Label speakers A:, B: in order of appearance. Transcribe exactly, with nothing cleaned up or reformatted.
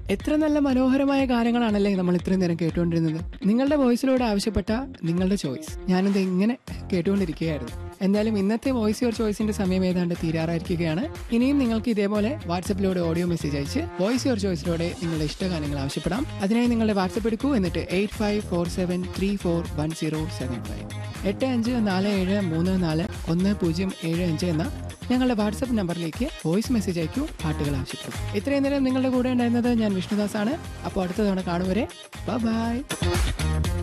A: എത്ര നല്ല മനോഹരമായ ഗാനങ്ങളാണല്ലേ നമ്മൾ ഇത്രയും നേരം കേട്ടുകൊണ്ടിരുന്നത്. നിങ്ങളുടെ വോയിസിലൂടെ ആവശ്യപ്പെട്ട നിങ്ങളുടെ ചോയ്സ് ഞാനിത് ഇങ്ങനെ കേട്ടുകൊണ്ടിരിക്കുകയായിരുന്നു. എന്തായാലും ഇന്നത്തെ വോയിസ് യുവർ ചോയ്സിന്റെ സമയം ഏതാണ്ട് തീരാറായിരിക്കുകയാണ്. ഇനിയും നിങ്ങൾക്ക് ഇതേപോലെ വാട്സപ്പിലൂടെ ഓഡിയോ മെസ്സേജ് അയച്ച് വോയിസ് യുവർ ചോയ്സിലൂടെ നിങ്ങളുടെ ഇഷ്ടഗാനങ്ങൾ ആവശ്യപ്പെടാം. അതിനായി നിങ്ങളുടെ വാട്സപ്പ് എടുക്കൂ. എന്നിട്ട് eight five four seven three four one zero seven five എട്ട് അഞ്ച് നാല് ഏഴ് മൂന്ന് നാല് ഒന്ന് പൂജ്യം ഏഴ് അഞ്ച് എന്ന ഞങ്ങളുടെ വാട്സപ്പ് നമ്പറിലേക്ക് വോയിസ് മെസ്സേജ് അയക്കൂ. പാട്ടുകൾ ആവശ്യപ്പെടും. ഇത്രയും നേരം നിങ്ങളുടെ കൂടെ ഉണ്ടായിരുന്നത് ഞാൻ വിഷ്ണുദാസ് ആണ്. അപ്പോൾ അടുത്ത തവണ കാണുവരെ ബൈ.